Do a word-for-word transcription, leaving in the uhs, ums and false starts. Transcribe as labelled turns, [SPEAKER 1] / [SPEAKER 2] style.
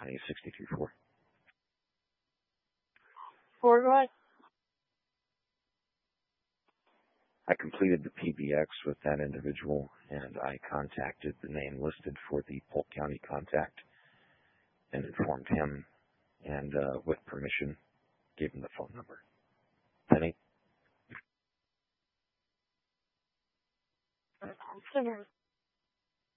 [SPEAKER 1] County sixty-three four.
[SPEAKER 2] For what?
[SPEAKER 1] I completed the P B X with that individual, and I contacted the name listed for the Polk County contact and informed him, and uh, with permission, gave him the phone number. Penny?
[SPEAKER 2] Consider